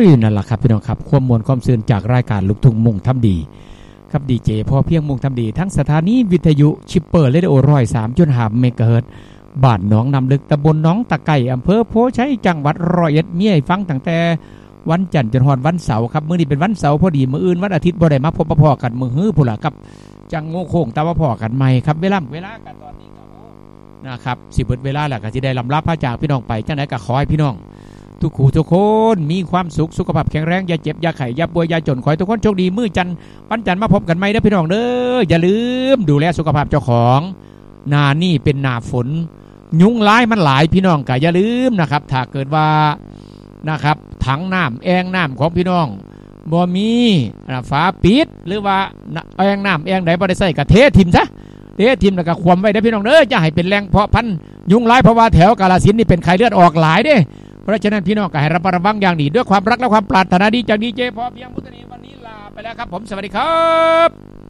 นั่นแหละครับพี่น้องครับความมวลความซื่นจากรายการลูกทุ่งมุ่งทำดีครับดีเจพอเพียงมุ่งทำดีทั้งสถานีวิทยุชิปเปอร์เรดิโอ103.5 เมกะเฮิรตซ์บ้านหนองน้ำลึกตำบลหนองตะไก่อำเภอโพชัยจังหวัด101มีให้ฟังตั้งแต่วันจันทร์จนฮอดวันเสาร์ครับมื้อนี้เป็นวันเสาร์พอดีมื้ออื่นวันอาทิตย์บ่ได้มาพบพ่อกันมื้อฮื้อพุ่นล่ะครับจังโง่โค้งตาว่าพ่อกันใหม่ครับเวลากันตอนนี้ก็นะครับสิเบิดเวลาแล้วก็สิได้ลำลาพระจากพี่น้องไปจังได๋ก็ขอให้พี่น้องทุกคู่ทุกคนมีความสุขสุขภาพแข็งแรงอย่าเจ็บอย่าไข้อย่าป่วยอย่าจนขอให้ทุกคนโชคดีมื้อจันทร์วันจันทร์มาพบกันใหม่เด้อพี่น้องเด้ออย่าลืมดูแลสุขภาพเจ้าของหน้านี่เป็นหน้าฝนยุงลายมันหลายพี่น้องก็อย่าลืมนะครับถ้าเกิดว่านะครับถังน้ำแอ่งน้ำของพี่น้องบ่มีฝาปิดหรือว่าแอ่งน้ำแอ่งใดบ่ได้ใส่ก็เททิ่มซะเททิ่มแล้วก็ควมไว้เด้อพี่น้องเด้อจะให้เป็นแหล่งเพาะพันธุ์ยุงลายเพราะว่าแถวกาฬสินธุ์นี่เป็นไข้เลือดออกหลายเด้เพราะฉะนั้นพี่น้องก็ให้ระมัดระวังอย่างดีด้วยความรักและความปรารถนาดีจากดีเจพอเพียงมุตนีวันนี้ลาไปแล้วครับผมสวัสดีครับ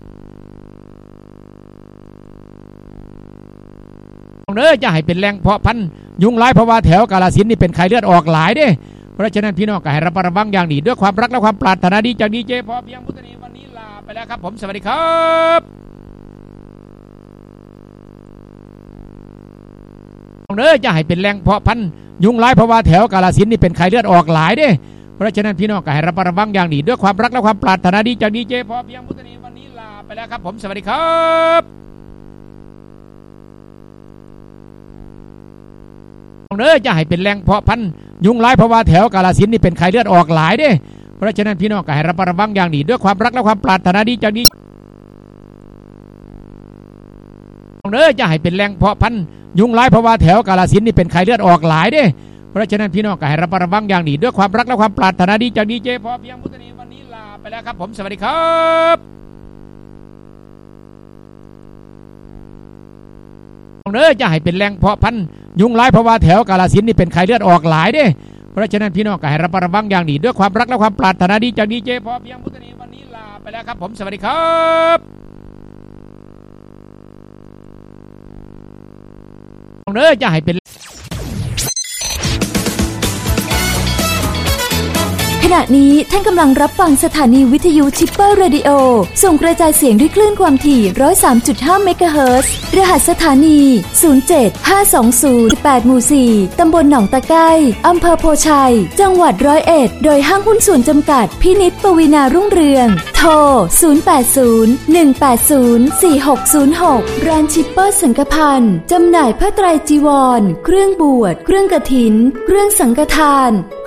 เด้อจะให้เป็นแหล่งเพาะพันธุ์ยุงลายเพราะว่าแถวกาฬสินธุ์นี่เป็นไข้เลือดออกหลายเด้เพราะฉะนั้นพี่น้องก็ให้ระมัดระวังอย่างดีด้วยความรักและความปรารถนาดีจากดีเจพอเพียงมุตนีวันนี้ลาไปแล้วครับผมสวัสดีครับเด้อจะให้เป็นแหล่งเพาะพันธุ์ยุงลายเพราะว่าแถวกาฬสินธุ์นี่เป็นไข้เลือดออกหลายเด้เพราะฉะนั้นพี่น้องก็ให้ระมัดระวังอย่างดีด้วยความรักและความปรารถนาดีจากดีเจพอเพียงมุตนีวันนี้ลาไปแล้วครับผมสวัสดีครับเด้อจะให้เป็นแหล่งเพาะพันธุ์ยุงลายเพราะว่าแถวกาฬสินธุ์นี่เป็นไข้เลือดออกหลายเด้เพราะฉะนั้นพี่น้องก็ให้ระมัดระวังอย่างดีด้วยความรักและความปรารถนาดีจากดีเด้อจะให้เป็นแหล่งเพาะพันธุ์ยุงลายเพราะว่าแถวกาฬสินธุ์นี่เป็นไข้เลือดออกหลายเด้เพราะฉะนั้นพี่น้องก็ให้ระมัดระวังอย่างดีด้วยความรักและความปรารถนาดีจากดีเจพอเพียงมุตนีวันนี้ลาไปแล้วครับผมสวัสดีครับเด้อจะให้เป็นแหล่งเพาะพันธุ์ยุงลายเพราะว่าแถวกาฬสินธุ์นี่เป็นไข้เลือดออกหลายเด้เพราะฉะนั้นพี่น้องก็ให้ระมัดระวังอย่างดีด้วยความรักและความปรารถนาดีจากดีเจพอเพียงมุตนีวันนี้ลาไปแล้วครับผมสวัสดีครับเด้อจะให้เป็นขณะนี้ท่านกำลังรับฟังสถานีวิทยุชิปเปอร์เรดิโอส่งกระจายเสียงด้วยคลื่นความถี่ 103.5 เมกะเฮิรตซ์รหัสสถานี 0752018 หมู่ 4 ตำบลหนองตะไก้อำเภอโพชัยจังหวัด101โดยห้างหุ้นส่วนจำกัดพินิจปวีณารุ่งเรืองโทร 080-180-4606 ร้านชิปเปอร์สังฆพันธ์จำหน่ายผ้าไตรจีวรเครื่องบวชเครื่องกฐินเครื่องสังฆทาน